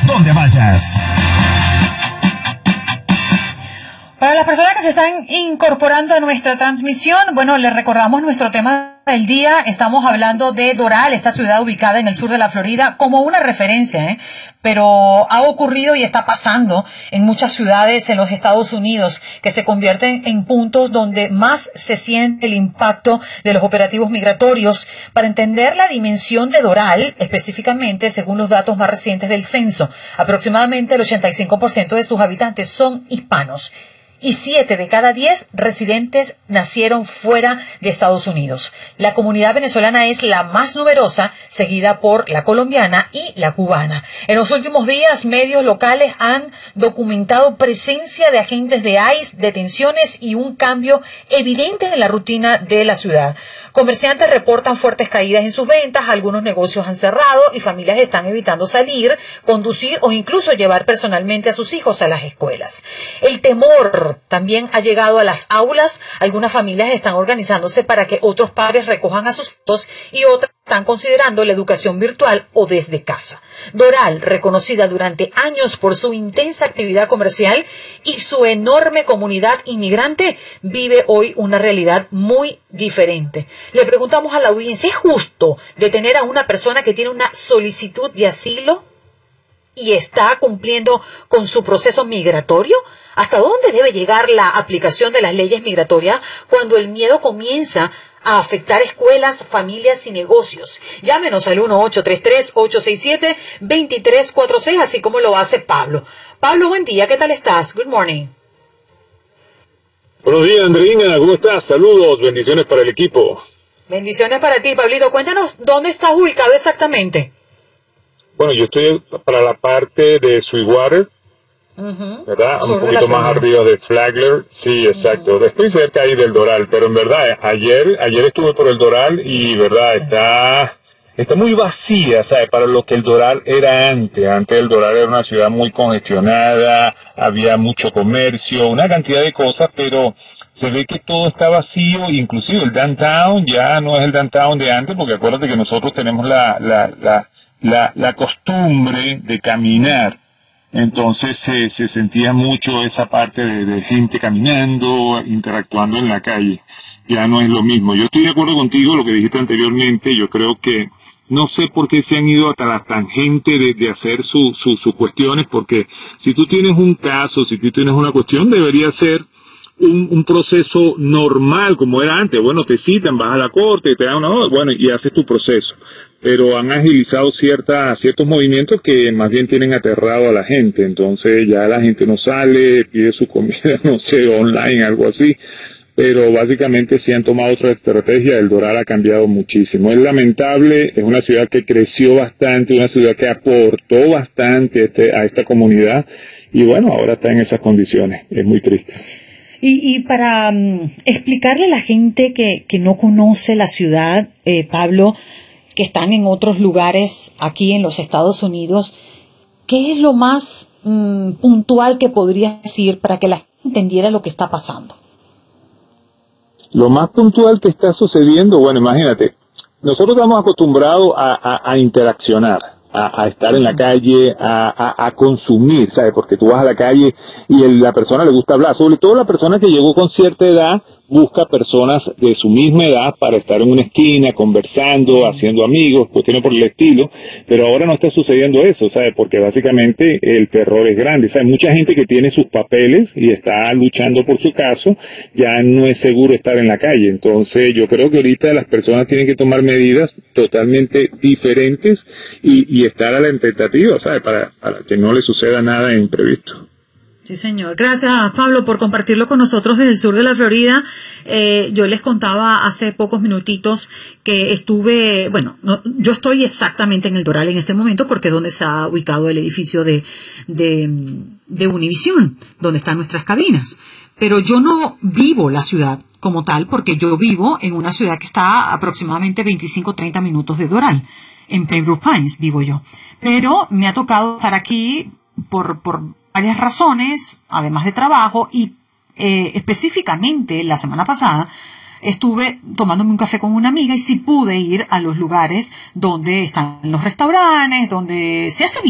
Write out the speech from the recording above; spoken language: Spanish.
donde vayas. Para las personas que se están incorporando a nuestra transmisión, bueno, les recordamos nuestro tema del día. Estamos hablando de Doral, esta ciudad ubicada en el sur de la Florida, como una referencia, pero ha ocurrido y está pasando en muchas ciudades en los Estados Unidos, que se convierten en puntos donde más se siente el impacto de los operativos migratorios. Para entender la dimensión de Doral, específicamente, según los datos más recientes del censo, aproximadamente el 85% de sus habitantes son hispanos. Y 7 de cada 10 residentes nacieron fuera de Estados Unidos. La comunidad venezolana es la más numerosa, seguida por la colombiana y la cubana. En los últimos días, medios locales han documentado presencia de agentes de ICE, detenciones y un cambio evidente en la rutina de la ciudad. Comerciantes reportan fuertes caídas en sus ventas, algunos negocios han cerrado y familias están evitando salir, conducir o incluso llevar personalmente a sus hijos a las escuelas. El temor también ha llegado a las aulas. Algunas familias están organizándose para que otros padres recojan a sus hijos y otras están considerando la educación virtual o desde casa. Doral, reconocida durante años por su intensa actividad comercial y su enorme comunidad inmigrante, vive hoy una realidad muy diferente. Le preguntamos a la audiencia, ¿es justo detener a una persona que tiene una solicitud de asilo y está cumpliendo con su proceso migratorio? ¿Hasta dónde debe llegar la aplicación de las leyes migratorias cuando el miedo comienza a afectar escuelas, familias y negocios? Llámenos al 1-833-867-2346, así como lo hace Pablo. Pablo, buen día, ¿qué tal estás? Good morning. Buenos días, Andreina, ¿cómo estás? Saludos, bendiciones para el equipo. Bendiciones para ti, Pablito. Cuéntanos, ¿dónde estás ubicado exactamente? Bueno, yo estoy para la parte de Sweetwater, ¿verdad? Un poquito más arriba de Flagler. Sí, exacto. Estoy cerca ahí del Doral, pero en verdad, ayer estuve por el Doral y, verdad, sí, está muy vacía, ¿sabes? Para lo que el Doral era antes. Antes el Doral era una ciudad muy congestionada, había mucho comercio, una cantidad de cosas, pero se ve que todo está vacío, inclusive el downtown ya no es el downtown de antes, porque acuérdate que nosotros tenemos la costumbre de caminar. Entonces se sentía mucho esa parte de gente caminando, interactuando en la calle. Ya no es lo mismo. Yo estoy de acuerdo contigo, lo que dijiste anteriormente. Yo creo que no sé por qué se han ido hasta la tangente de hacer sus cuestiones, porque si tú tienes un caso, si tú tienes una cuestión, debería ser un proceso normal como era antes. Bueno, te citan, vas a la corte, te dan una hora, bueno, y haces tu proceso. Pero han agilizado ciertos movimientos que más bien tienen aterrado a la gente. Entonces ya la gente no sale, pide su comida, no sé, online, algo así. Pero básicamente sí han tomado otra estrategia. El Doral ha cambiado muchísimo. Es lamentable, es una ciudad que creció bastante, una ciudad que aportó bastante a esta comunidad. Y bueno, ahora está en esas condiciones. Es muy triste. Y para explicarle a la gente que no conoce la ciudad, Pablo, que están en otros lugares aquí en los Estados Unidos, ¿qué es lo más puntual que podrías decir para que la gente entendiera lo que está pasando? Lo más puntual que está sucediendo, bueno, imagínate, nosotros estamos acostumbrados a interaccionar, a estar en la calle, a consumir, ¿sabes? Porque tú vas a la calle y la persona le gusta hablar, sobre todo la persona que llegó con cierta edad, busca personas de su misma edad para estar en una esquina, conversando, haciendo amigos, cuestiones por el estilo, pero ahora no está sucediendo eso, ¿sabes? Porque básicamente el terror es grande, ¿sabes? Mucha gente que tiene sus papeles y está luchando por su caso, ya no es seguro estar en la calle. Entonces yo creo que ahorita las personas tienen que tomar medidas totalmente diferentes y estar a la expectativa, ¿sabes? Para que no le suceda nada imprevisto. Sí, señor. Gracias, Pablo, por compartirlo con nosotros desde el sur de la Florida. Yo les contaba hace pocos minutitos que estuve, bueno, yo estoy exactamente en el Doral en este momento porque es donde está ubicado el edificio de Univision, donde están nuestras cabinas. Pero yo no vivo la ciudad como tal porque yo vivo en una ciudad que está a aproximadamente 25-30 minutos de Doral. En Pembroke Pines vivo yo. Pero me ha tocado estar aquí por varias razones, además de trabajo, y específicamente la semana pasada estuve tomándome un café con una amiga y sí pude ir a los lugares donde están los restaurantes, donde se hace